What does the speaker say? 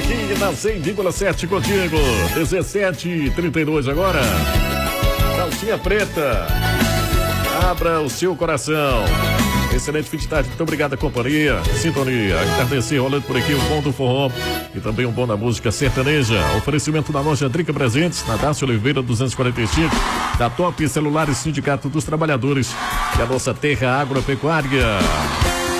aqui na 100,7 contigo. 17h32 agora. Calcinha preta. Abra o seu coração. Excelente fim de tarde, muito obrigado a companhia, sintonia, entardecer rolando por aqui o bom do forró e também um bom da música sertaneja. Oferecimento da loja Drica Presentes, na Dácio Oliveira 245, da Top Celulares Sindicato dos Trabalhadores e a nossa terra agropecuária.